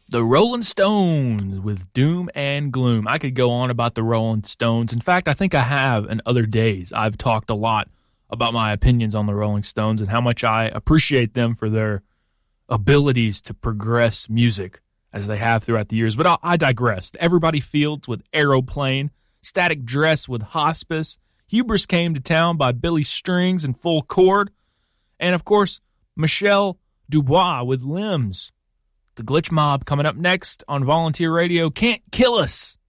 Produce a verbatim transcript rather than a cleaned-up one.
The Rolling Stones with Doom and Gloom. I could go on about the Rolling Stones. In fact, I think I have in other days. I've talked a lot about my opinions on the Rolling Stones and how much I appreciate them for their abilities to progress music as they have throughout the years. But I, I digress. Everybody Fields with Aeroplane, Static Dress with Hospice, Hubris Came to Town by Billy Strings and Full Chord, and of course, Michelle Dubois with Limbs. The Glitch Mob coming up next on Volunteer Radio. Can't Kill Us